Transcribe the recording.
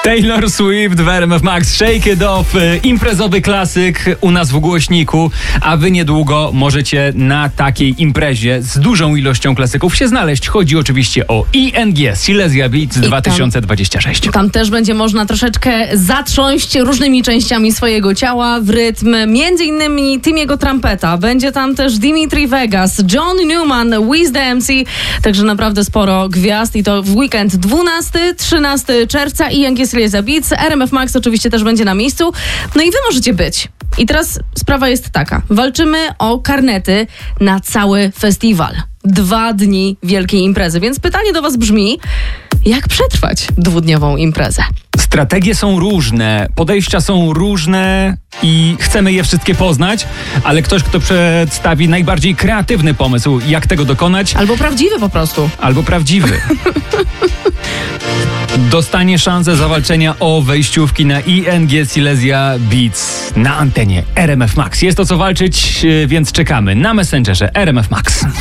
Taylor Swift w RMF Max, Shake It Off, imprezowy klasyk u nas w głośniku, a wy niedługo możecie na takiej imprezie z dużą ilością klasyków się znaleźć. Chodzi oczywiście o ING, Silesia Beats 2026. Tam też będzie można troszeczkę zatrząść różnymi częściami swojego ciała w rytm, między innymi Timiego Trumpeta. Będzie tam też Dimitri Vegas, John Newman, Wiz the MC, także naprawdę sporo gwiazd i to w weekend 12-13 czerwca ING Silesia Beats. RMF Max oczywiście też będzie na miejscu. No i wy możecie być. I teraz sprawa jest taka. Walczymy o karnety na cały festiwal. 2 dni wielkiej imprezy. Więc pytanie do was brzmi, jak przetrwać 2-dniową imprezę? Strategie są różne, podejścia są różne i chcemy je wszystkie poznać, ale ktoś, kto przedstawi najbardziej kreatywny pomysł, jak tego dokonać... Albo prawdziwy po prostu. Albo prawdziwy. Dostanie szansę zawalczenia o wejściówki na ING Silesia Beats na antenie RMF Max. Jest o co walczyć, więc czekamy na Messengerze RMF Max.